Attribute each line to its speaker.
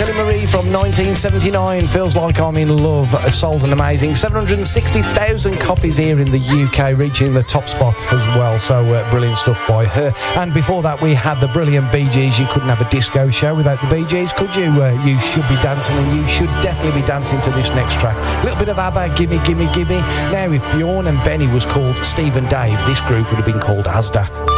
Speaker 1: Kelly Marie from 1979. Feels Like I'm in Love. Sold an amazing 760,000 copies here in the UK, reaching the top spot as well. So brilliant stuff by her. And before that, we had the brilliant Bee Gees. You couldn't have a disco show without the Bee Gees, could you? You should be dancing, and you should definitely be dancing to this next track. A little bit of ABBA, Gimme, Gimme, Gimme. Now, if Bjorn and Benny was called Steve and Dave, this group would have been called Asda.